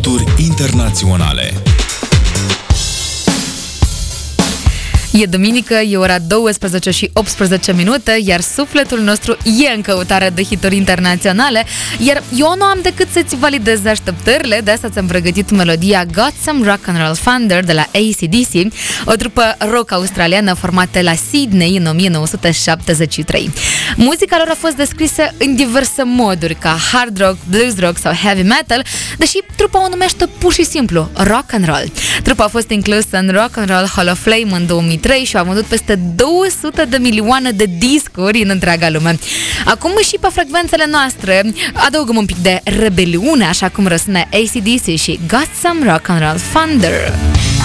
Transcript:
hituri internaționale. E duminică, e ora 12 și 18 minute, iar sufletul nostru e în căutare de hituri internaționale, iar eu nu am decât să-ți validez așteptările, de asta ți-am pregătit melodia Got Some Rock and Roll Thunder de la AC/DC, o trupă rock australiană formată la Sydney în 1973. Muzica lor a fost descrisă în diverse moduri, ca hard rock, blues rock sau heavy metal, deși trupa o numește pur și simplu rock and roll. Trupa a fost inclusă în Rock and Roll Hall of Fame în 2003 și a vândut peste 200 de milioane de discuri în întreaga lume. Acum și pe frecvențele noastre adăugăm un pic de rebeliune, așa cum răsună AC/DC și Got Some Rock and Roll Thunder.